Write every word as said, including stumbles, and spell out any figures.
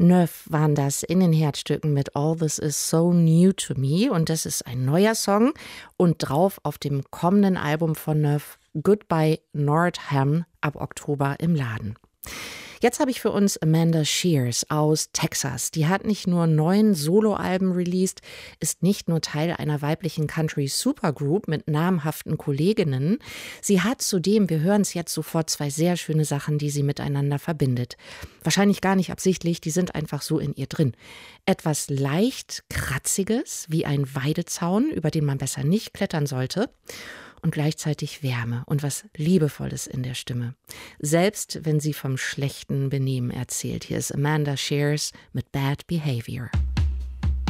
Neuf waren das in den Herzstücken mit All This Is So New to Me. Und das ist ein neuer Song und drauf auf dem kommenden Album von Neuf, Goodbye Nordham, ab Oktober im Laden. Jetzt habe ich für uns Amanda Shears aus Texas. Die hat nicht nur neun Soloalben released, ist nicht nur Teil einer weiblichen Country-Supergroup mit namhaften Kolleginnen. Sie hat zudem, wir hören es jetzt sofort, zwei sehr schöne Sachen, die sie miteinander verbindet. Wahrscheinlich gar nicht absichtlich, die sind einfach so in ihr drin. Etwas leicht Kratziges, wie ein Weidezaun, über den man besser nicht klettern sollte. Und gleichzeitig Wärme und was Liebevolles in der Stimme. Selbst wenn sie vom schlechten Benehmen erzählt. Hier ist Amanda Shears mit Bad Behavior.